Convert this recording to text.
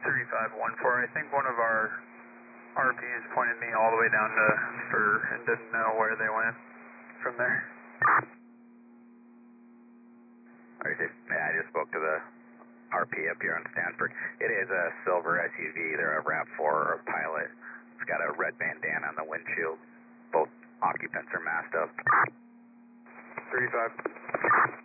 3514. I think one of our RPs pointed me all the way down to Fur and didn't know where they went from there. Yeah, I just spoke to the RP up here on Stanford. It is a silver SUV. They're a RAV4 or a Pilot. It's got a red bandana on the windshield. Both occupants are masked up. 35.